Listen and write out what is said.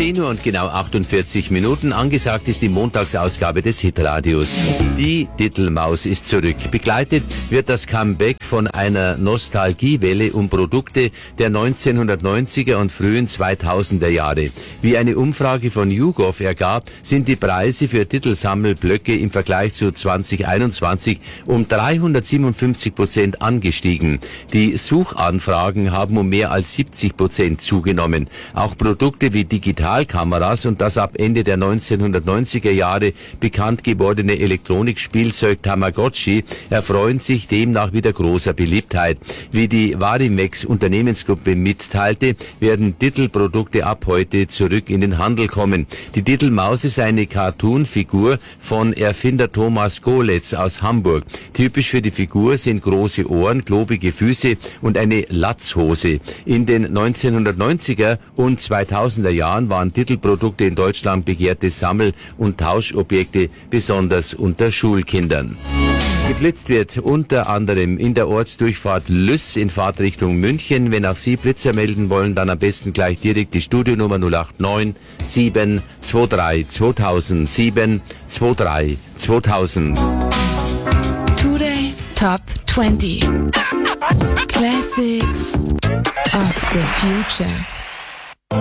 10 Uhr und genau 48 Minuten. Angesagt ist die Montagsausgabe des Hitradios. Die Dittelmaus ist zurück. Begleitet wird das Comeback von einer Nostalgiewelle um Produkte der 1990er und frühen 2000er Jahre. Wie eine Umfrage von YouGov ergab, sind die Preise für Titelsammelblöcke im Vergleich zu 2021 um 357% angestiegen. Die Suchanfragen haben um mehr als 70% zugenommen. Auch Produkte wie Digitalkameras und das ab Ende der 1990er Jahre bekannt gewordene Elektronikspielzeug Tamagotchi erfreuen sich demnach wieder großer Beliebtheit. Wie die Varimex Unternehmensgruppe mitteilte, werden Dittel-Produkte ab heute zurück in den Handel kommen. Die Dittelmaus ist eine Cartoon-Figur von Erfinder Thomas Golitz aus Hamburg. Typisch für die Figur sind große Ohren, klobige Füße und eine Latzhose. In den 1990er und 2000er Jahren waren Titelprodukte in Deutschland begehrte Sammel- und Tauschobjekte, besonders unter Schulkindern. Geblitzt wird unter anderem in der Ortsdurchfahrt Lüss in Fahrtrichtung München. Wenn auch Sie Blitzer melden wollen, dann am besten gleich direkt die Studionummer 089 723 2000 723 2000. Today Top 20 Classics of the Future.